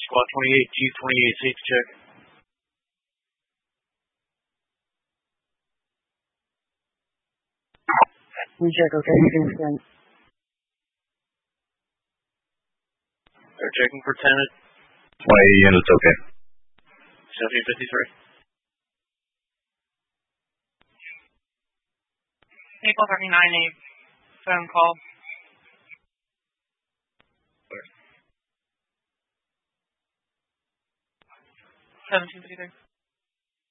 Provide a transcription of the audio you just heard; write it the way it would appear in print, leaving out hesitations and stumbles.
Squad 28, G28, safe check. We check, okay, you can send. They're checking for tenant. 28 units, okay. 1753. April 39, a phone call. Where? 1753.